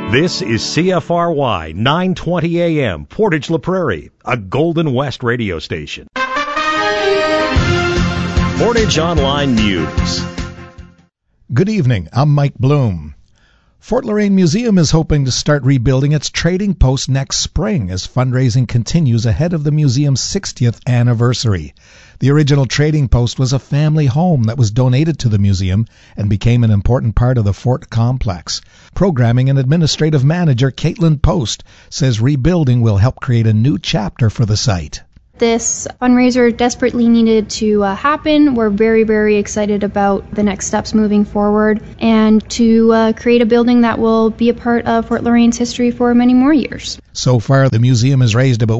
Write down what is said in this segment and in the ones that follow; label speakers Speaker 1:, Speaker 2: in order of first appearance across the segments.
Speaker 1: This is CFRY 920 AM, Portage La Prairie, a Golden West radio station. Portage Online News.
Speaker 2: Good evening, I'm Mike Bloom. Fort Loraine Museum is hoping to start rebuilding its trading post next spring as fundraising continues ahead of the museum's 60th anniversary. The original trading post was a family home that was donated to the museum and became an important part of the fort complex. Programming and administrative manager Caitlin Post says rebuilding will help create a new chapter for the site.
Speaker 3: This fundraiser desperately needed to happen. We're very, very excited about the next steps moving forward and to create a building that will be a part of Fort Loraine's history for many more years.
Speaker 2: So far, the museum has raised about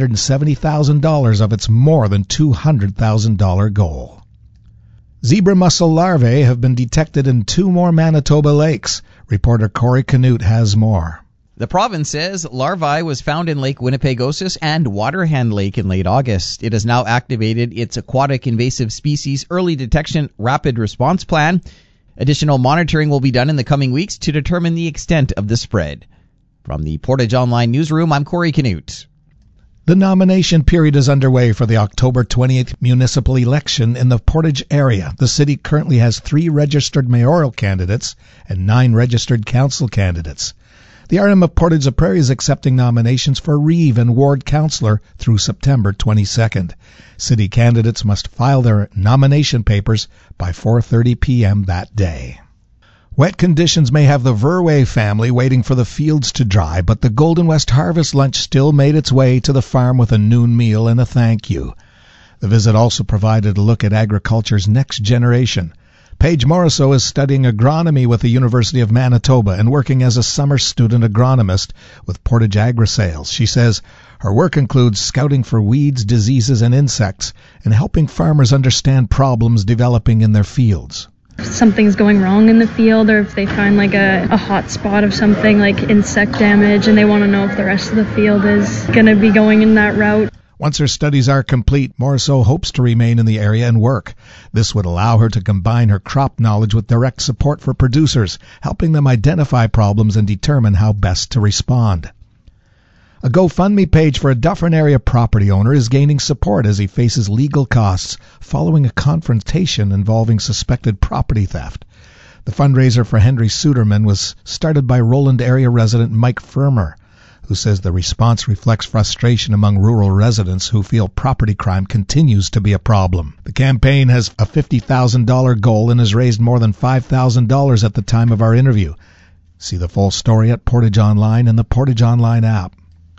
Speaker 2: $170,000 of its more than $200,000 goal. Zebra mussel larvae have been detected in 2 more Manitoba lakes. Reporter Corey Canute has more.
Speaker 4: The province says larvae was found in Lake Winnipegosis and Waterhen Lake in late August. It has now activated its Aquatic Invasive Species Early Detection Rapid Response Plan. Additional monitoring will be done in the coming weeks to determine the extent of the spread. From the Portage Online Newsroom, I'm Corey Canute.
Speaker 2: The nomination period is underway for the October 28th municipal election in the Portage area. The city currently has 3 registered mayoral candidates and 9 registered council candidates. The RM of Portage La Prairie is accepting nominations for Reeve and Ward Councillor through September 22nd. City candidates must file their nomination papers by 4:30 p.m. that day. Wet conditions may have the Verway family waiting for the fields to dry, but the Golden West Harvest Lunch still made its way to the farm with a noon meal and a thank you. The visit also provided a look at agriculture's next generation. Paige Morisseau is studying agronomy with the University of Manitoba and working as a summer student agronomist with Portage Agri-Sales. She says her work includes scouting for weeds, diseases, and insects and helping farmers understand problems developing in their fields.
Speaker 5: If something's going wrong in the field or if they find like a hot spot of something like insect damage and they want to know if the rest of the field is going to be going in that route.
Speaker 2: Once her studies are complete, Morisseau hopes to remain in the area and work. This would allow her to combine her crop knowledge with direct support for producers, helping them identify problems and determine how best to respond. A GoFundMe page for a Dufferin area property owner is gaining support as he faces legal costs following a confrontation involving suspected property theft. The fundraiser for Henry Suderman was started by Roland area resident Mike Firmer, who says the response reflects frustration among rural residents who feel property crime continues to be a problem. The campaign has a $50,000 goal and has raised more than $5,000 at the time of our interview. See the full story at Portage Online and the Portage Online app.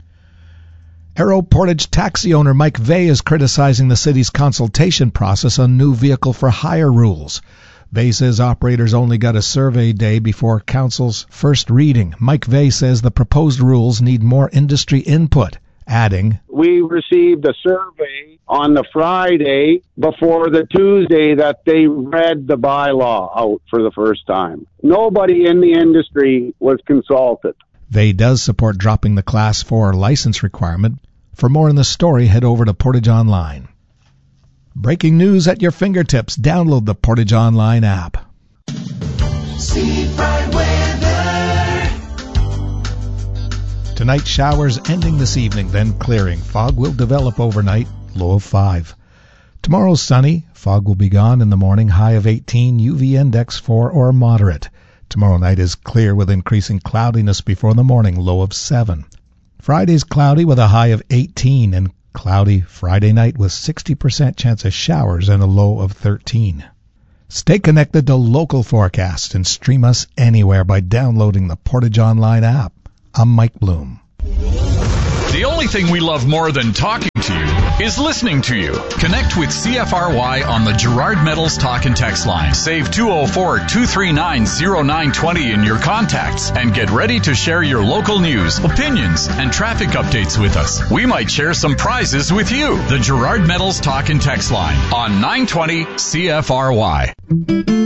Speaker 2: Aero Portage taxi owner Mike Vey is criticizing the city's consultation process on new vehicle for hire rules. Vey says operators only got a survey day before council's first reading. Mike Vey says the proposed rules need more industry input, adding,
Speaker 6: "We received a survey on the Friday before the Tuesday that they read the bylaw out for the first time. Nobody in the industry was consulted."
Speaker 2: Vey does support dropping the Class 4 license requirement. For more on the story, head over to Portage Online. Breaking news at your fingertips. Download the Portage Online app.
Speaker 7: Seafront weather.
Speaker 2: Tonight, showers ending this evening, then clearing. Fog will develop overnight, low of 5. Tomorrow, sunny. Fog will be gone in the morning, high of 18. UV index 4 or moderate. Tomorrow night is clear with increasing cloudiness before the morning, low of 7. Friday's cloudy with a high of 18 and cloudy Friday night with 60% chance of showers and a low of 13. Stay connected to local forecasts and stream us anywhere by downloading the Portage Online app. I'm Mike Bloom.
Speaker 8: The only thing we love more than talking to you is listening to you. Connect with CFRY on the Gerard Metals Talk and Text line. Save 204-239-0920 in your contacts and get ready to share your local news, opinions, and traffic updates with us. We might share some prizes with you. The Gerard Metals Talk and Text line on 920 CFRY.